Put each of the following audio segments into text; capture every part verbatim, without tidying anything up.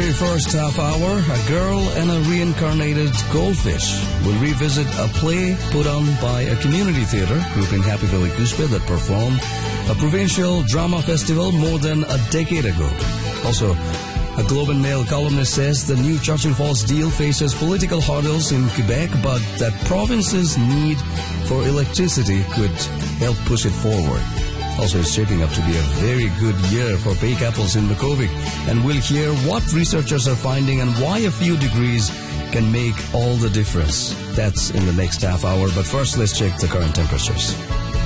very first half hour, a girl and a reincarnated goldfish will revisit a play put on by a community theatre group in Happy Valley, Cuspe that performed a provincial drama festival more than a decade ago. Also, a Globe and Mail columnist says the new Churchill Falls deal faces political hurdles in Quebec, but that province's need for electricity could help push it forward. Also, it's shaping up to be a very good year for baked apples in Makhovik, and we'll hear what researchers are finding and why a few degrees can make all the difference. That's in the next half hour, but first let's check the current temperatures.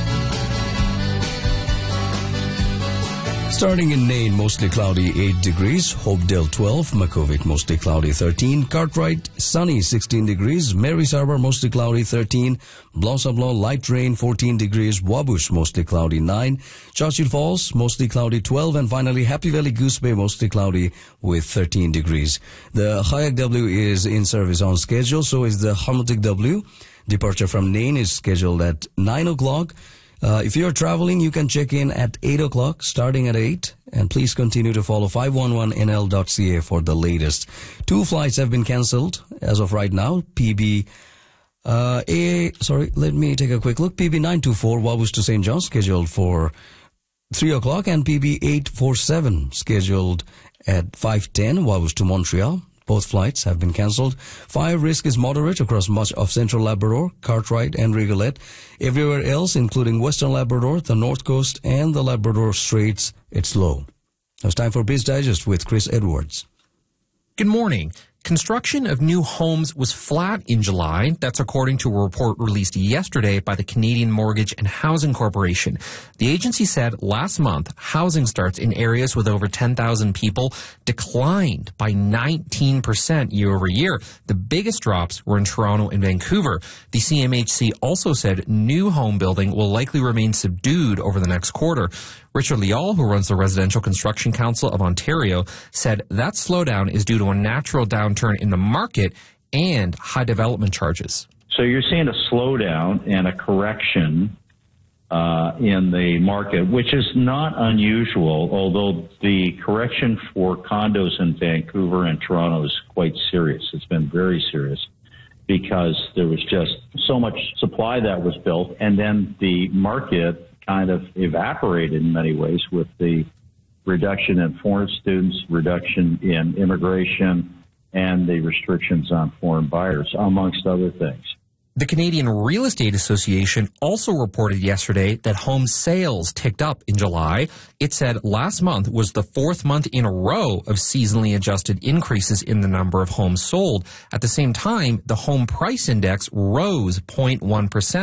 Starting in Nain, mostly cloudy, eight degrees. Hopedale, twelve. Makhovik, mostly cloudy, thirteen. Cartwright, sunny, sixteen degrees. Mary's Harbor, mostly cloudy, thirteen. Blanc-Sablon, light rain, fourteen degrees. Wabush, mostly cloudy, nine. Churchill Falls, mostly cloudy, twelve. And finally, Happy Valley Goose Bay, mostly cloudy with thirteen degrees. The Hayak W is in service on schedule, so is the Harmotic W. Departure from Nain is scheduled at nine o'clock. Uh, if you're traveling, you can check in at eight o'clock, starting at eight. And please continue to follow five one one N L dot C A for the latest. Two flights have been cancelled as of right now. P B, uh, A, sorry, let me take a quick look. P B nine two four, Wabush to Saint John, scheduled for three o'clock. And P B eight four seven, scheduled at five ten, Wabush to Montreal. Both flights have been cancelled. Fire risk is moderate across much of central Labrador, Cartwright, and Rigolette. Everywhere else, including western Labrador, the North Coast, and the Labrador Straits, it's low. Now it's time for Biz Digest with Chris Edwards. Good morning. Construction of new homes was flat in July. That's according to a report released yesterday by the Canadian Mortgage and Housing Corporation. The agency said last month housing starts in areas with over ten thousand people declined by nineteen percent year over year. The biggest drops were in Toronto and Vancouver. The C M H C also said new home building will likely remain subdued over the next quarter. Richard Leal, who runs the Residential Construction Council of Ontario, said that slowdown is due to a natural downturn in the market and high development charges. So you're seeing a slowdown and a correction uh, in the market, which is not unusual, although the correction for condos in Vancouver and Toronto is quite serious. It's been very serious because there was just so much supply that was built, and then the market kind of evaporated in many ways with the reduction in foreign students, reduction in immigration, and the restrictions on foreign buyers, amongst other things. The Canadian Real Estate Association also reported yesterday that home sales ticked up in July. It said last month was the fourth month in a row of seasonally adjusted increases in the number of homes sold. At the same time, the home price index rose zero point one percent.